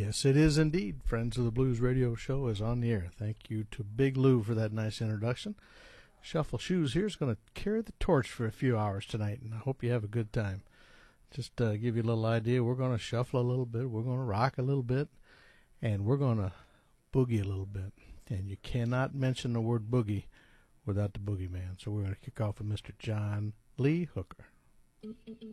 Yes, it is indeed. Friends of the Blues Radio Show is on the air. Thank you to Big Lou for that nice introduction. Shuffle Shoes here is going to carry the torch for a few hours tonight, and I hope you have a good time. Just give you a little idea, we're going to shuffle a little bit, we're going to rock a little bit, and we're going to boogie a little bit. And you cannot mention the word boogie without the boogeyman. So we're going to kick off with Mr. John Lee Hooker.